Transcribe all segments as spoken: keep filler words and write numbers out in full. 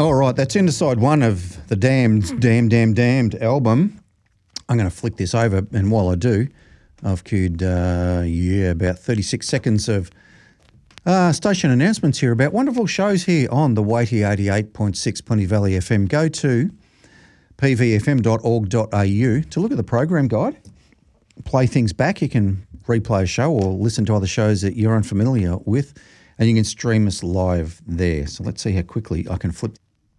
All right, that's into side one of the Damned, Damned, Damned, Damned album. I'm going to flick this over, and while I do, I've queued, uh, yeah, about thirty-six seconds of uh, station announcements here about wonderful shows here on the weighty eighty-eight point six Plenty Valley F M. Go to p v f m dot org dot a u to look at the program guide, play things back. You can replay a show or listen to other shows that you're unfamiliar with, and you can stream us live there. So let's see how quickly I can flip.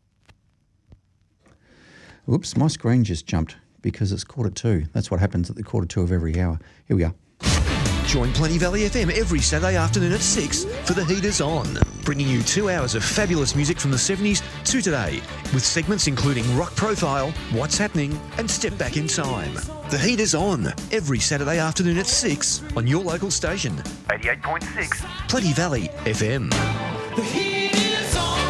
Whoops, my screen just jumped because it's quarter two. That's what happens at the quarter two of every hour. Here we are. Join Plenty Valley F M every Saturday afternoon at six for The Heaters On, bringing you two hours of fabulous music from the seventies to today, with segments including Rock Profile, What's Happening, and Step Back in Time. The Heaters On, every Saturday afternoon at six on your local station, eighty-eight point six Plenty Valley F M. The Heaters On.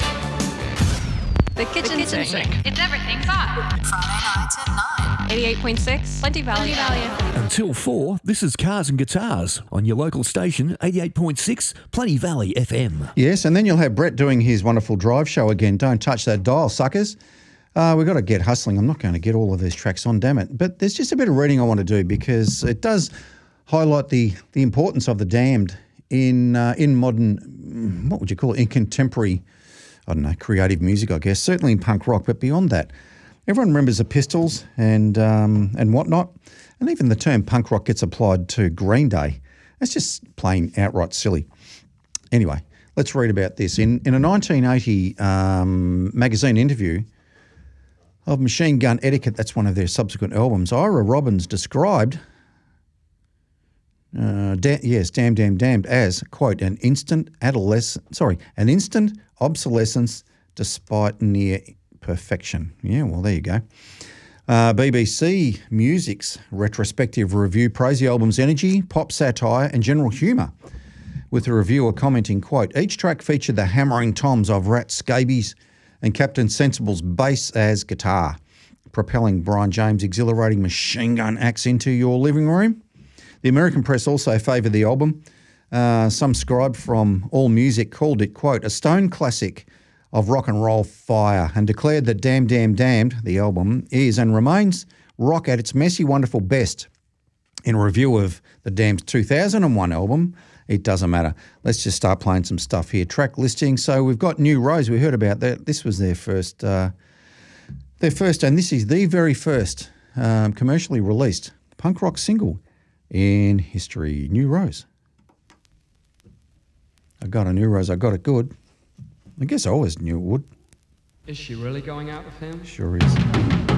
The kitchen, the kitchen sink. sink. It's everything fun. Friday nights at nine. eighty-eight point six Plenty Valley. Plenty Valley F M. Until four, this is Cars and Guitars on your local station, eighty-eight point six Plenty Valley F M. Yes, and then you'll have Brett doing his wonderful drive show again. Don't touch that dial, suckers. Uh, we've got to get hustling. I'm not going to get all of these tracks on, damn it. But there's just a bit of reading I want to do because it does highlight the the importance of the Damned in uh, in modern, what would you call it, in contemporary, I don't know, creative music, I guess, certainly in punk rock, but beyond that. Everyone remembers the Pistols and um, and whatnot, and even the term punk rock gets applied to Green Day. That's just plain outright silly. Anyway, let's read about this. In, in a nineteen eighty um, magazine interview of Machine Gun Etiquette, that's one of their subsequent albums, Ira Robbins described, uh, da- yes, Damn, Damn, Damned as, quote, an instant adolescence, sorry, an instant obsolescence despite near perfection. Yeah, well, there you go. Uh, B B C Music's retrospective review praised the album's energy, pop satire and general humour, with the reviewer commenting, quote, each track featured the hammering toms of Rat Scabies and Captain Sensible's bass as guitar, propelling Brian James' exhilarating machine gun axe into your living room. The American press also favoured the album. Uh, some scribe from AllMusic called it, quote, a stone classic of rock and roll fire, and declared that Damn, Damn, Damned, the album, is and remains rock at its messy, wonderful best. In a review of the Damned's two thousand one album, it doesn't matter. Let's just start playing some stuff here. Track listing. So we've got New Rose. We heard about that. This was their first, uh, their first, and this is the very first um, commercially released punk rock single in history. New Rose. I got a New Rose. I got it good. I guess I always knew it would. Is she really going out with him? Sure is.